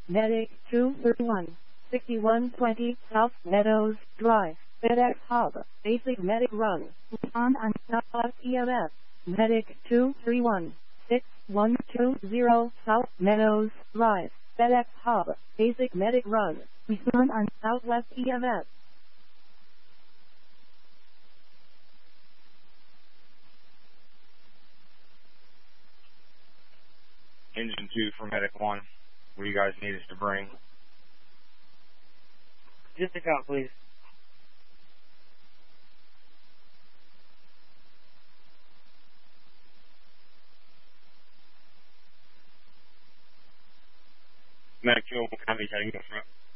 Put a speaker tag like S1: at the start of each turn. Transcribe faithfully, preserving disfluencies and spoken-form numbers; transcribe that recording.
S1: Medic two thirty-one, sixty-one twenty South Meadows Drive, FedEx Hub, Basic Medic Run, on and South E M S, Medic two three one, six one two zero South Meadows Drive, FedEx Hub, Basic Medic Run, return on Southwest E M S.
S2: Engine two for Medic one. What do you guys need us to bring?
S3: Just a count, please.
S2: Medic two, what kind of heading up front?